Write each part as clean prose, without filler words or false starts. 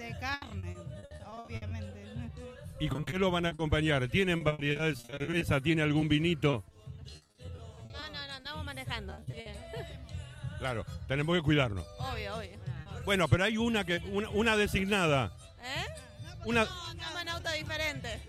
carne, obviamente. ¿Y con qué lo van a acompañar? ¿Tienen variedad de cerveza? ¿Tiene algún vinito? No, andamos manejando. Bien. Claro, tenemos que cuidarnos. Obvio. Bueno, pero hay una designada. Una Estamos en auto diferente.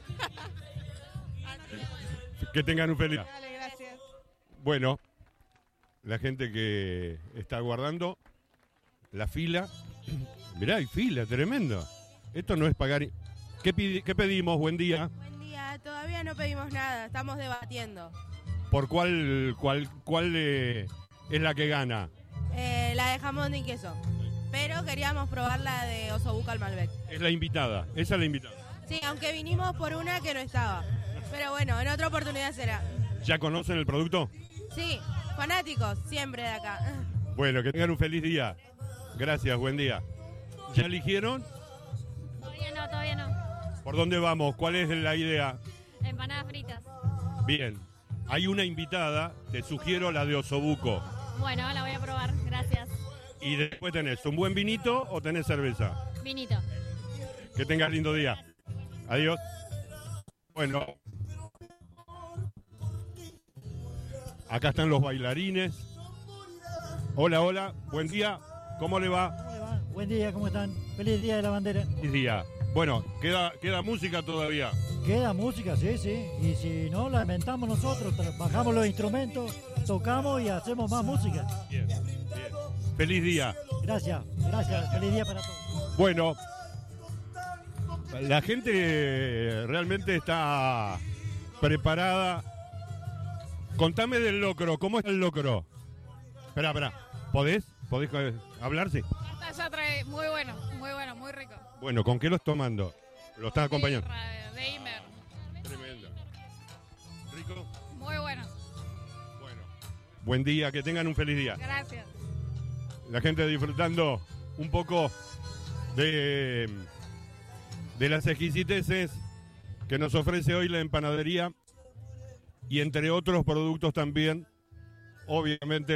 que tengan un feliz. Dale, gracias. Bueno, la gente que está aguardando la fila. Mirá, hay fila, tremendo. Esto no es pagar. ¿Qué pedimos? Buen día. Buen día, todavía no pedimos nada, estamos debatiendo. ¿Por cuál es la que gana? La de jamón y queso, pero queríamos probar la de osobuco al Malbec. Es la invitada, esa es la invitada. Sí, aunque vinimos por una que no estaba, pero bueno, en otra oportunidad será. ¿Ya conocen el producto? Sí, fanáticos, siempre de acá. Bueno, que tengan un feliz día. Gracias, buen día. ¿Ya eligieron? Todavía no. ¿Por dónde vamos? ¿Cuál es la idea? Empanadas fritas. Bien, hay una invitada, te sugiero la de osobuco. Bueno, la voy a probar, gracias. Y después tenés un buen vinito o tenés cerveza. Vinito. Que tengas lindo día. Adiós. Bueno. Acá están los bailarines. Hola, buen día. ¿Cómo le va? ¿Cómo le va? Buen día, ¿cómo están? Feliz Día de la Bandera. Feliz día. Bueno, queda música todavía. Queda música, sí. Y si no, la inventamos nosotros. Bajamos los instrumentos, tocamos y hacemos más música. Bien. Feliz día. Gracias. Feliz día para todos. Bueno, la gente realmente está preparada. Contame del locro. ¿Cómo es el locro? Espera. ¿Podés hablar? Sí. Ya trae muy bueno, muy rico. Bueno, ¿con qué lo estás tomando? ¿Lo estás acompañando? De Imer. Tremendo. ¿Rico? Muy bueno. Bueno. Buen día, que tengan un feliz día. Gracias. La gente disfrutando un poco de las exquisiteces que nos ofrece hoy la empanadería y entre otros productos también, obviamente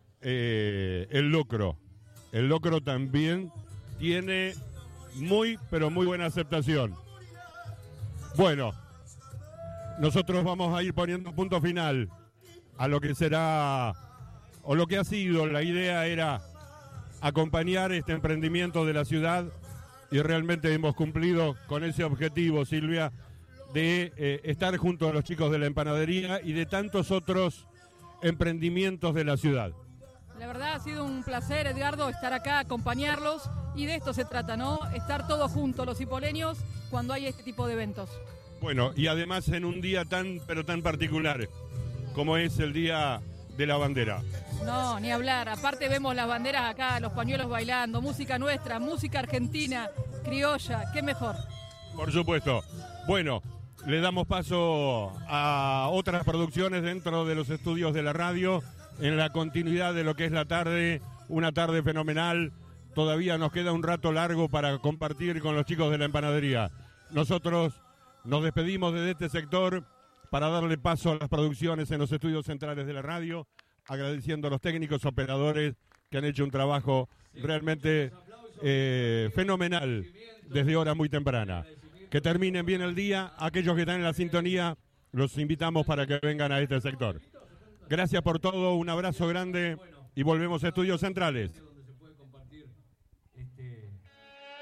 el locro. El locro también tiene pero muy buena aceptación. Bueno, nosotros vamos a ir poniendo punto final a lo que será o lo que ha sido. La idea era acompañar este emprendimiento de la ciudad y realmente hemos cumplido con ese objetivo, Silvia, de estar junto a los chicos de la empanadería y de tantos otros emprendimientos de la ciudad. La verdad ha sido un placer, Edgardo, estar acá, acompañarlos, y de esto se trata, ¿no? Estar todos juntos, los hipoleños, cuando hay este tipo de eventos. Bueno, y además en un día tan particular como es el Día de la Bandera. No, ni hablar. Aparte vemos las banderas acá, los pañuelos bailando, música nuestra, música argentina, criolla, qué mejor. Por supuesto. Bueno, le damos paso a otras producciones dentro de los estudios de la radio, en la continuidad de lo que es la tarde, una tarde fenomenal. Todavía nos queda un rato largo para compartir con los chicos de la empanadería. Nosotros nos despedimos desde este sector para darle paso a las producciones en los estudios centrales de la radio, agradeciendo a los técnicos operadores que han hecho un trabajo realmente fenomenal desde hora muy temprana. Que terminen bien el día. Aquellos que están en la sintonía, los invitamos para que vengan a este sector. Gracias por todo, un abrazo grande y volvemos a Estudios Centrales. Donde se puede compartir